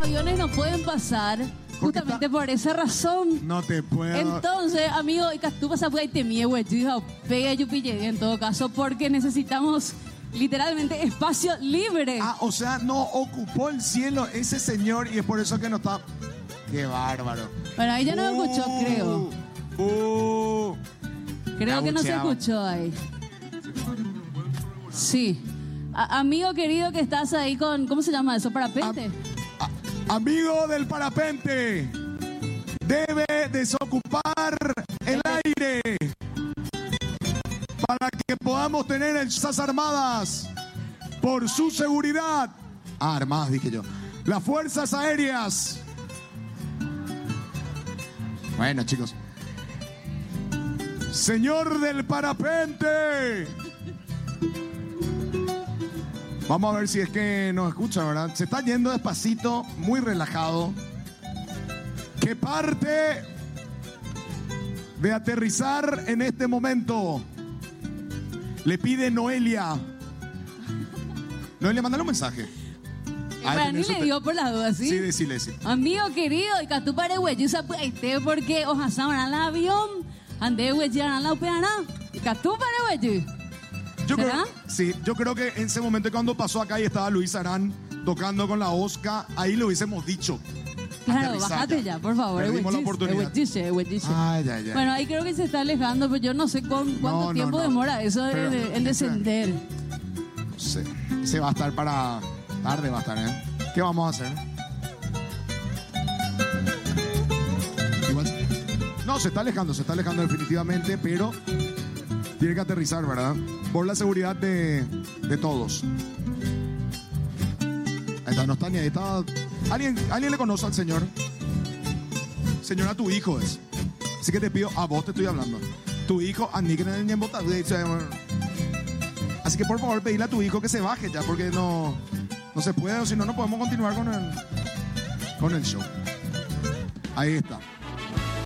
aviones no pueden pasar Porque justamente por esa razón. No te puedo. Entonces, amigo, y tú pasas por ahí te mie, güey, pega yo pille en todo caso, porque necesitamos literalmente espacio libre. Ah, o sea, no ocupó el cielo ese señor y es por eso que no está. Qué bárbaro. Bueno, ahí ya no me escuchó, creo. Creo que no se escuchó ahí. Sí. Amigo querido que estás ahí con, ¿cómo se llama eso? ¿Parapente? Amigo del parapente, debe desocupar el aire para que podamos tener esas armadas por su seguridad. Ah, armadas, dije yo. Las fuerzas aéreas. Bueno, chicos. Señor del parapente. Vamos a ver si es que nos escucha, ¿verdad? Se está yendo despacito, muy relajado. ¿Qué parte de aterrizar en este momento le pide Noelia? Noelia, mándale un mensaje. Para mí le dio por las dudas, ¿sí? Sí, decile. Amigo querido, y que tú pares, güey, yo sabía porque ojalá van al avión, ande, güey, ya la operana, y que tú pares, güey. Yo creo que en ese momento cuando pasó acá y estaba Luis Arán tocando con la Oscar, ahí le hubiésemos dicho. Claro, bájate ya, por favor. Perdimos la oportunidad. Ay. Bueno, ahí creo que se está alejando, pero yo no sé cuánto tiempo demora eso en descender. No sé, se va a estar para tarde, va a estar, ¿eh? ¿Qué vamos a hacer? Igual, no, se está alejando definitivamente, pero tiene que aterrizar, ¿verdad? Por la seguridad de todos. Ahí está, no está ni ahí, está. ¿Alguien le conoce al señor? Señora, tu hijo es. Así que te pido, a vos te estoy hablando. Tu hijo, a mí que no en botar. Así que por favor, pedirle a tu hijo que se baje ya, porque no se puede, o si no, no podemos continuar con el show. Ahí está.